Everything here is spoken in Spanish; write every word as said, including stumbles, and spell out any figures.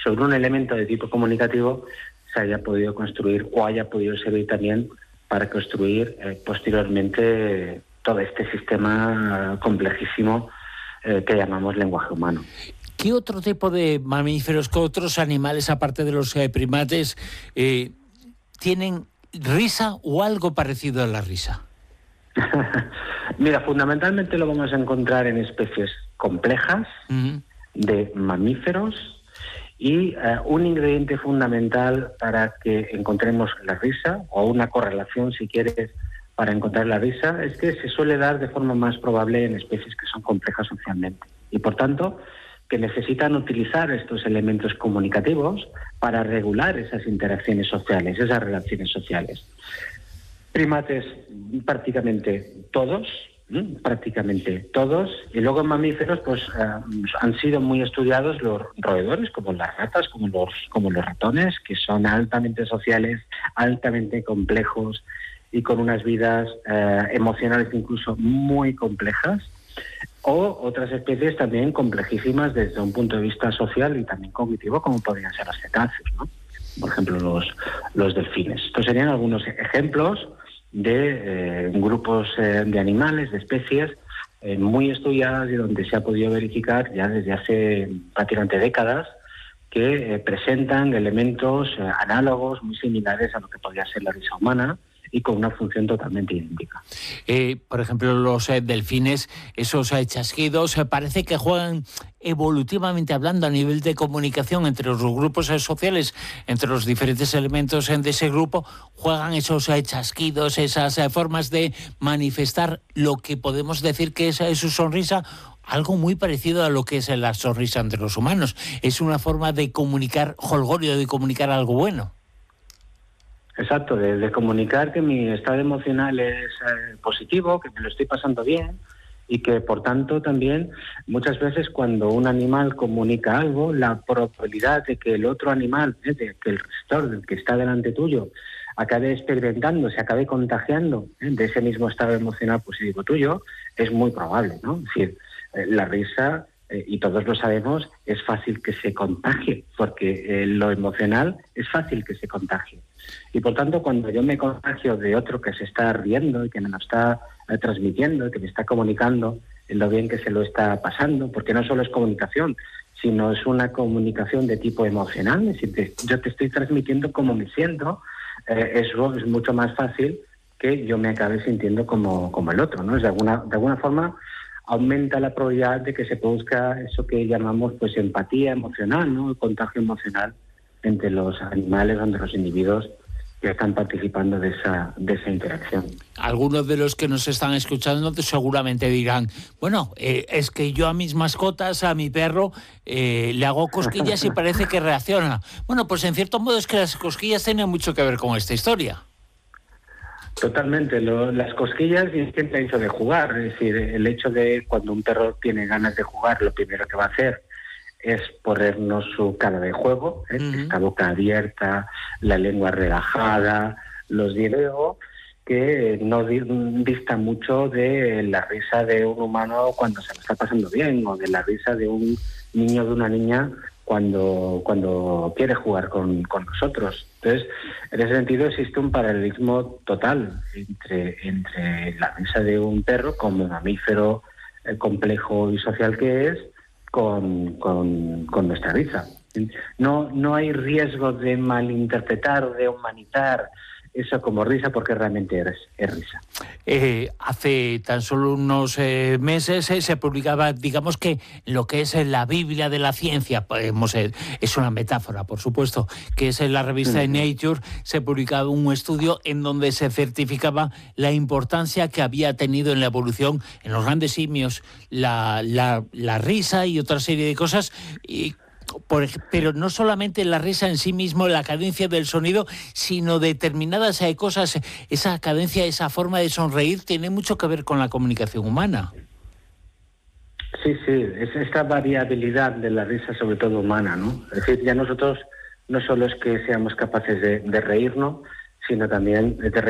sobre un elemento de tipo comunicativo se haya podido construir o haya podido servir también para construir eh, posteriormente todo este sistema complejísimo eh, que llamamos lenguaje humano. ¿Qué otro tipo de mamíferos, qué otros animales, aparte de los eh, primates, eh, tienen risa o algo parecido a la risa? Mira, fundamentalmente lo vamos a encontrar en especies complejas uh-huh. de mamíferos y uh, un ingrediente fundamental para que encontremos la risa, o una correlación, si quieres, para encontrar la risa, es que se suele dar de forma más probable en especies que son complejas socialmente y, por tanto, que necesitan utilizar estos elementos comunicativos para regular esas interacciones sociales, esas relaciones sociales. Primates prácticamente todos, ¿eh? prácticamente todos, y luego en mamíferos pues eh, han sido muy estudiados los roedores, como las ratas, como los, como los ratones, que son altamente sociales, altamente complejos y con unas vidas eh, emocionales incluso muy complejas, o otras especies también complejísimas desde un punto de vista social y también cognitivo, como podrían ser los cetáceos, ¿no? Por ejemplo, los, los delfines. Estos serían algunos ejemplos de eh, grupos eh, de animales, de especies eh, muy estudiadas y donde se ha podido verificar ya desde hace prácticamente décadas que eh, presentan elementos eh, análogos muy similares a lo que podría ser la risa humana y con una función totalmente idéntica. Eh, por ejemplo, los eh, delfines, esos eh, chasquidos, eh, parece que juegan evolutivamente hablando a nivel de comunicación entre los grupos eh, sociales, entre los diferentes elementos eh, de ese grupo, juegan esos eh, chasquidos, esas eh, formas de manifestar lo que podemos decir que es eh, su sonrisa, algo muy parecido a lo que es la sonrisa entre los humanos. Es una forma de comunicar jolgorio, de comunicar algo bueno. Exacto, de, de comunicar que mi estado emocional es eh, positivo, que me lo estoy pasando bien y que, por tanto, también muchas veces cuando un animal comunica algo, la probabilidad de que el otro animal, eh, de que el receptor, del que está delante tuyo, acabe experimentando, se acabe contagiando eh, de ese mismo estado emocional positivo tuyo, es muy probable, ¿no? Es decir, eh, la risa, eh, y todos lo sabemos, es fácil que se contagie, porque eh, lo emocional es fácil que se contagie. Y por tanto, cuando yo me contagio de otro que se está riendo y que me lo está eh, transmitiendo, que me está comunicando en lo bien que se lo está pasando, porque no solo es comunicación, sino es una comunicación de tipo emocional, es decir, te, yo te estoy transmitiendo cómo me siento, eh, eso es mucho más fácil que yo me acabe sintiendo como, como el otro, ¿no? Es de alguna, de alguna forma aumenta la probabilidad de que se produzca eso que llamamos pues empatía emocional, ¿no? El contagio emocional entre los animales, entre los individuos que están participando de esa, de esa interacción. Algunos de los que nos están escuchando seguramente dirán, bueno, eh, es que yo a mis mascotas, a mi perro, eh, le hago cosquillas y parece que reacciona. Bueno, pues en cierto modo es que las cosquillas tienen mucho que ver con esta historia. Totalmente, lo, las cosquillas y quién te hizo de jugar, es decir, el hecho de cuando un perro tiene ganas de jugar, lo primero que va a hacer es ponernos su cara de juego, ¿eh? Uh-huh. Esta boca abierta, la lengua relajada, los dientes que no dista mucho de la risa de un humano cuando se lo está pasando bien, o de la risa de un niño o de una niña cuando, cuando quiere jugar con, con nosotros. Entonces, en ese sentido existe un paralelismo total entre, entre la risa de un perro como mamífero eh, complejo y social que es, Con, con, con nuestra risa. No, no hay riesgo de malinterpretar o de humanizar eso como risa, porque realmente es, es risa. Eh, hace tan solo unos eh, meses eh, se publicaba, digamos que lo que es la Biblia de la ciencia, podemos, eh, es una metáfora, por supuesto, que es en la revista uh-huh. Nature, se publicaba un estudio en donde se certificaba la importancia que había tenido en la evolución, en los grandes simios, la, la, la risa y otra serie de cosas, y Por, pero no solamente la risa en sí mismo, la cadencia del sonido, sino determinadas eh, cosas, esa cadencia, esa forma de sonreír tiene mucho que ver con la comunicación humana. Sí, sí, es esta variabilidad de la risa, sobre todo humana, ¿no? Es decir, ya nosotros no solo es que seamos capaces de, de reírnos, sino también de